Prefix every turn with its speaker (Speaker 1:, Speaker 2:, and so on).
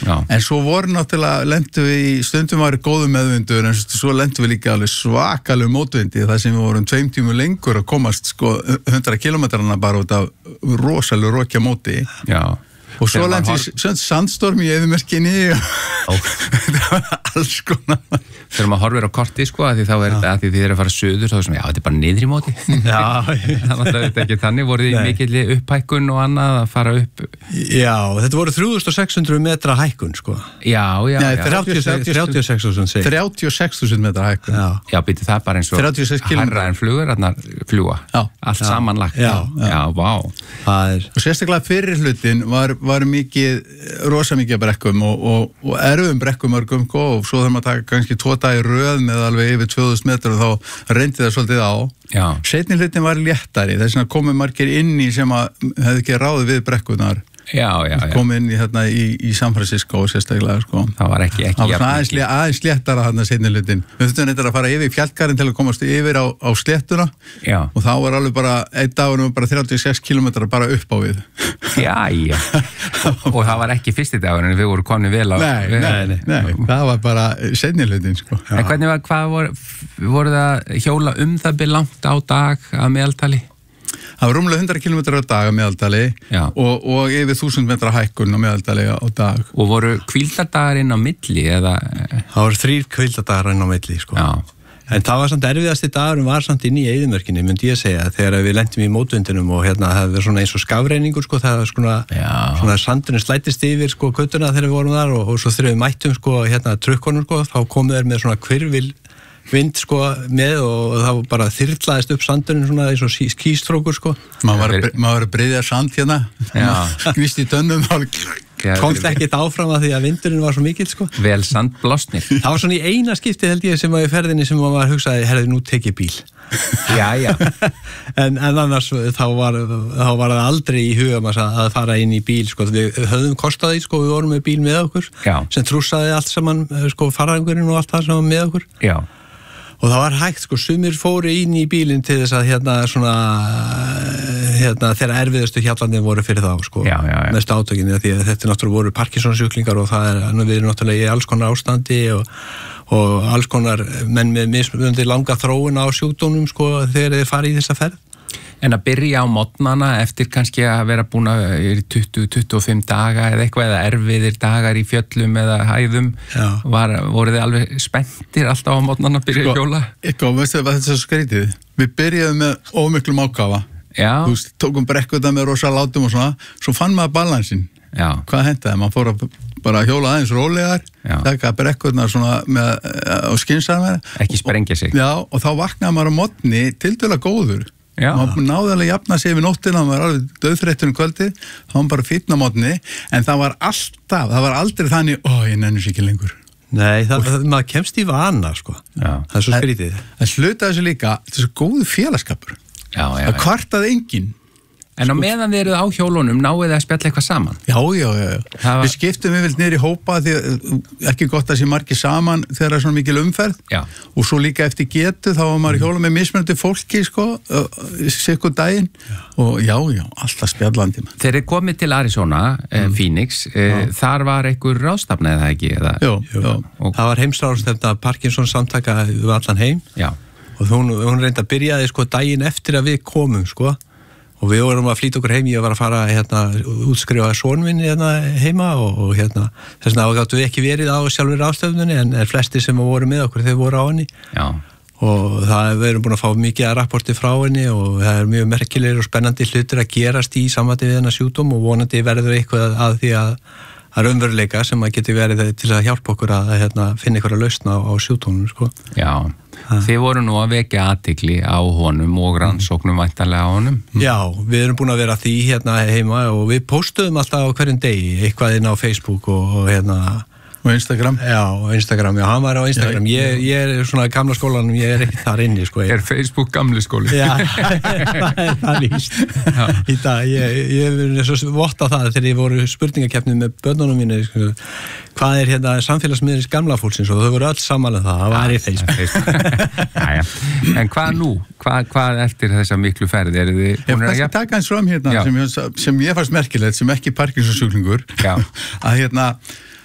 Speaker 1: En svo voru náttúrulega, lentum við í stundum var góðum meðvindur, en svo lentum við líka alveg svakalegu mótvindi, þar sem við vorum 2 tímum lengur að komast 100 kilometrana bara út af rosalegu rokja móti.
Speaker 2: Já.
Speaker 1: Og svo lentum við sandstorm í eyðimörkinni og alls konar.
Speaker 2: Þegar maður horfir á korti, sko, því þá þetta, því þið að fara söður, þá já, þetta bara niður í móti.
Speaker 1: Já.
Speaker 2: Þannig að þetta ekki þannig, voruð þið mikilli upphækkun og annað að fara upp?
Speaker 3: Já, þetta voru 3600 metra hækkun, sko.
Speaker 2: Já.
Speaker 3: 36.000 segir.
Speaker 1: 36.000 metra hækkun.
Speaker 2: Já, býtti það bara eins og hærra en flugur, fljúa. Allt samanlagt. Já, vá.
Speaker 1: Og sérstaklega fyrir hlutin var rosa mikið brekkum og erfum brekkumörgum og svo þegar maður taka kannski 2 daga í röð með alveg yfir 2000 metrar og þá reyndi það svolítið á. Seinni hlutin var léttari, þess vegna komu margir inn í sem að hefði ekki ráðið við brekkunar.
Speaker 2: Já.
Speaker 1: Komu inn í San Francisco sérstaklega, sko.
Speaker 2: Það var ekki
Speaker 1: það var aðeins léttara þarna seinni hlutin. Við þurftum reyndar að fara yfir fjallgarinn til að komast yfir á sléttuna.
Speaker 2: Já. Og
Speaker 1: þá var alveg bara, einn dagur bara 36 kilometrar bara upp á við.
Speaker 2: Já. Og það var ekki fyrsti dagur en við vorum komin vel á.
Speaker 1: Nei, það var bara seinni hlutin, sko.
Speaker 2: En hvað voru það hjóla það byrð langt á dag að meðaltali?
Speaker 1: Það var rúmlega 100 km á dag að meðaldali og yfir 1000 metra hækkun á meðaldali á dag.
Speaker 2: Og voru hvíldardagar inn á milli, eða?
Speaker 3: Það voru 3 hvíldardagar inn á milli, sko.
Speaker 2: Já.
Speaker 3: En það var samt erfiðasti dagurum var samt inn í eyðimörkinni, myndi ég segja, þegar við lentum í mótvindinum og það var svona eins og skafreiningur, sko, það var svona sandurinn slættist yfir, sko, göttuna þegar við vorum þar og svo þegar við mættum, sko, trukkonum, sko, þá komu þeir með svona hvirfil vind, sko, með og það bara þyrlaðist upp sandurinn svona eins og skýstrókur, sko.
Speaker 1: Maður var að breiða sand hérna, skvist í tönnum
Speaker 3: komst ekkert áfram að því að vindurinn var svo mikill, sko.
Speaker 2: Vel sandblásnir.
Speaker 3: Það var svona í eina skipti held ég sem var í ferðinni sem maður hugsaði, herði, nú tek ég bíl.
Speaker 2: Já.
Speaker 3: en annars þá var það aldrei í huga að fara inn í bíl, sko. Við höfðum kostað því, sko, við vorum með bíl með okkur sem trússaði allt saman, sko, farangurinn og allt það sem var með okkur. Já. Og það var hægt, sko, sumir fóru inn í bílinn til þess að þegar erfiðustu hjallandin voru fyrir þá, sko, mestu átökinni, því að þetta náttúrulega voru Parkinsonsjúklingar og við erum náttúrulega í alls konar ástandi og alls konar menn með mismunandi langa þróun á sjúkdómum, sko, þegar þeir fara í þessa ferð.
Speaker 2: En að byrja á morgnana eftir kannski að vera búin að í 20-25 daga eða eitthvað, eða erfiðir dagar í fjöllum eða hæðum, voru þið alveg spenntir alltaf á morgnana að byrja að hjóla?
Speaker 1: Veistu hvað þetta er svo skrítið? Við byrjaðum með ómiklum ákafa. Þú veist, tókum brekkuða með rosa látum og svona, svo fann maður balansinn. Hvað hentaði? Maður fór að bara hjóla aðeins rólegar, taka brekkuðna svona á skynsamlega.
Speaker 2: Ekki sprengja sig.
Speaker 1: Já, og þá vaknaði maður á morgni tiltölulega góður. Maður náði alveg jafna sig yfir nóttina, maður var alveg döðþreyttur kvöldi, þá var bara fínn á morgni, en það var aldrei þannig, ég nenni sér ekki lengur.
Speaker 3: Nei, maður kemst í vana, sko. Það er svo skrítið.
Speaker 1: En hluta þessu líka, þetta er svo góðu félagskapur. Það kvartaði enginn.
Speaker 2: En á meðan þið eruð á hjólunum, náðu þið að spjalla eitthvað saman?
Speaker 1: Já. Við skiptum yfirleitt niður í hópa því ekki gott að sé margir saman þegar það er svona mikil umferð. Og svo líka eftir getu, þá var maður hjólum með mismunandi fólki, sko, sikkur daginn. Og já, alltaf spjallandi.
Speaker 2: Þegar þið komið til Arizona, Phoenix, þar var einhver ráðstefna eða ekki?
Speaker 1: Jó.
Speaker 3: Það var heimsráðstefna Parkinsons samtaka við allan heim. Já. Og hún reyndi að byrjaði, sko, daginn eftir að við komum, sko. Og við vorum að flýta okkur heim, ég var að fara útskrifa sonvinn heima og þess vegna áttu við ekki verið á sjálfur ráðstöfnunni en flestir sem voru með okkur, þeir voru á henni. Já. Og við erum búin að fá mikið að rapporti frá henni og það er mjög merkilegir og spennandi hlutir að gerast í samvætti við hennar sjúkdóm og vonandi verður eitthvað að því að raunveruleika sem að geti verið til að hjálpa okkur að finna einhverja lausn á sjúkdómnum, sko. Já.
Speaker 2: Þið voru nú að vekja athygli á honum og rannsóknum væntanlega á honum.
Speaker 3: Já, við erum búin að vera því heima og við postuðum alltaf á hverjum degi eitthvað inn á Facebook og
Speaker 1: Og Instagram?
Speaker 3: Já, hann var á Instagram. Ég er svona gamla skólanum, ég er ekki þar inni, sko.
Speaker 2: Er Facebook gamli skóli?
Speaker 3: Já, það er líst. Í dag, ég er svo vott á það þegar ég voru spurningakeppni með börnunum mínu, sko. Hvað er samfélagsmiðlis gamla fólksins og þau voru öll saman það var í Facebook.
Speaker 2: En hvað nú? Hvað eftir þessa miklu ferð?
Speaker 1: Ég kannski taka eins fram sem ég fannst merkilegt, sem ekki Parkinsons sjúklingur, að